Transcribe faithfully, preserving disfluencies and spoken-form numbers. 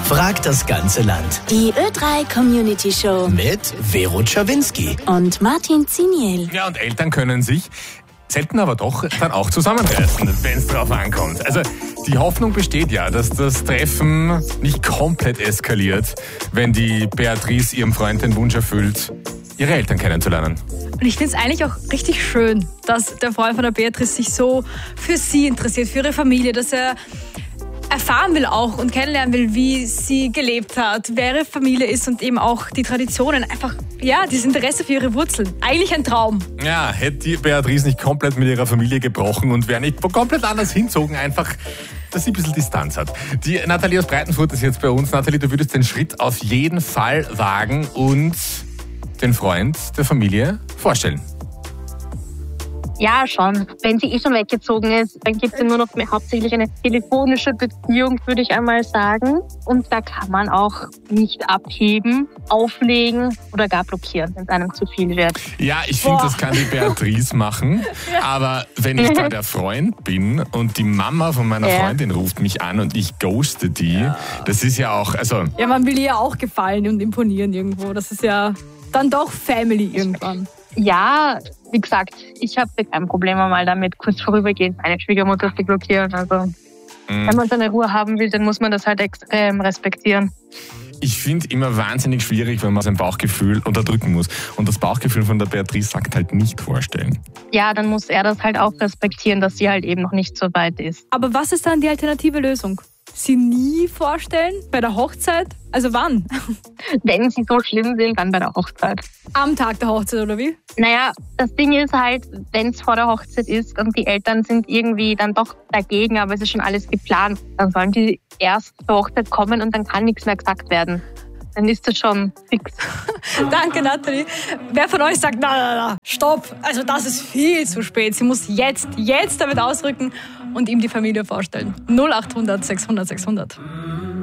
fragt das ganze Land. Die Ö drei Community Show Mit Vero Czerwinski. und Martin Ziniel. Ja, und Eltern können sich selten aber doch dann auch zusammenreißen, wenn es drauf ankommt. Also die Hoffnung besteht ja, dass das Treffen nicht komplett eskaliert, wenn die Beatrice ihrem Freund den Wunsch erfüllt, ihre Eltern kennenzulernen. Und ich finde es eigentlich auch richtig schön, dass der Freund von der Beatrice sich so für sie interessiert, für ihre Familie, dass er erfahren will auch und kennenlernen will, wie sie gelebt hat, wer ihre Familie ist und eben auch die Traditionen. Einfach, ja, dieses Interesse für ihre Wurzeln. Eigentlich ein Traum. Ja, hätte die Beatrice nicht komplett mit ihrer Familie gebrochen und wäre nicht komplett anders hinzogen, einfach, dass sie ein bisschen Distanz hat. Die Nathalie aus Breitenfurt ist jetzt bei uns. Nathalie, du würdest den Schritt auf jeden Fall wagen und den Freund der Familie vorstellen. Ja, schon. Wenn sie eh schon weggezogen ist, dann gibt es ja nur noch mehr, hauptsächlich eine telefonische Beziehung, würde ich einmal sagen. Und da kann man auch nicht abheben, auflegen oder gar blockieren, wenn es einem zu viel wird. Ja, ich finde, das kann die Beatrice machen. Aber wenn ich da der Freund bin und die Mama von meiner Ja. Freundin ruft mich an und ich ghoste die, das ist ja auch, also Ja, man will ihr ja auch gefallen und imponieren irgendwo. Das ist ja dann doch Family irgendwann. Ja, wie gesagt, ich habe kein Problem mal damit, kurz vorübergehend meine Schwiegermutter zu blockieren. Also, wenn man seine Ruhe haben will, dann muss man das halt extrem respektieren. ich finde immer wahnsinnig schwierig, wenn man sein Bauchgefühl unterdrücken muss. Und das Bauchgefühl von der Beatrice sagt halt nicht vorstellen. Ja, dann muss er das halt auch respektieren, dass sie halt eben noch nicht so weit ist. Aber was ist dann die alternative Lösung? Sie nie vorstellen? Bei der Hochzeit? Also wann? Wenn sie so schlimm sind, dann bei der Hochzeit. Am Tag der Hochzeit oder wie? Naja, das Ding ist halt, wenn es vor der Hochzeit ist und die Eltern sind irgendwie dann doch dagegen, aber es ist schon alles geplant, dann sollen die erst zur Hochzeit kommen und dann kann nichts mehr gesagt werden. Dann ist das schon fix. Danke, Nathalie. Wer von euch sagt, na, na, na, stopp, also das ist viel zu spät. Sie muss jetzt, jetzt damit ausrücken und ihm die Familie vorstellen. null acht hundert sechshundert sechshundert.